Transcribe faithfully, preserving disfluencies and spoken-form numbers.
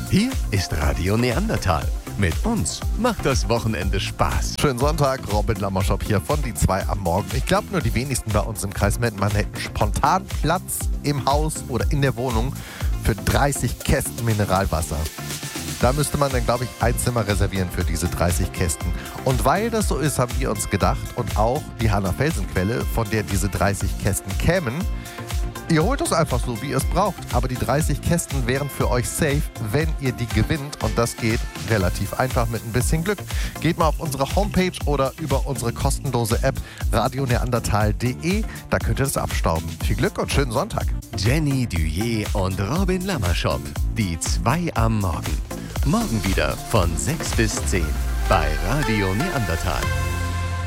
Hier ist Radio Neandertal. Mit uns macht das Wochenende Spaß. Schönen Sonntag, Robin Lammerschop hier von die zwei am Morgen. Ich glaube, nur die wenigsten bei uns im Kreis Mettmann hätten spontan Platz im Haus oder in der Wohnung für dreißig Kästen Mineralwasser. Da müsste man dann, glaube ich, ein Zimmer reservieren für diese dreißig Kästen. Und weil das so ist, haben wir uns gedacht und auch die Hanna Felsenquelle, von der diese dreißig Kästen kämen, ihr holt es einfach so, wie ihr es braucht. Aber die dreißig Kästen wären für euch safe, wenn ihr die gewinnt. Und das geht relativ einfach mit ein bisschen Glück. Geht mal auf unsere Homepage oder über unsere kostenlose App radio neandertal punkt de. Da könnt ihr das abstauben. Viel Glück und schönen Sonntag. Jenny Duyer und Robin Lammerschop. Die zwei am Morgen. Morgen wieder von sechs bis zehn bei Radio Neandertal.